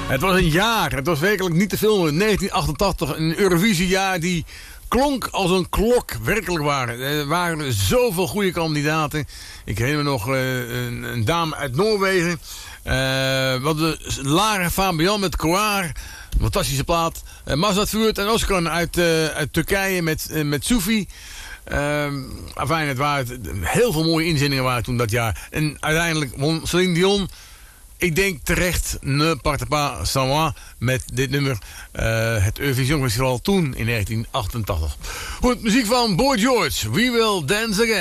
Het was een jaar, het was werkelijk niet te filmen. 1988, een Eurovisiejaar die klonk als een klok, werkelijk waar. Er waren zoveel goede kandidaten. Ik herinner me nog een dame uit Noorwegen. Wat de Lara Fabian met Koar. Fantastische plaat. Mazat Vuurt en Oscar uit Turkije met Sufi. Enfin, het waren heel veel mooie inzendingen waren toen dat jaar. En uiteindelijk won Celine Dion. Ik denk terecht, Ne parte pas sans moi, met dit nummer. Het Eurovision Festival toen in 1988. Goed, muziek van Boy George. We Will Dance Again.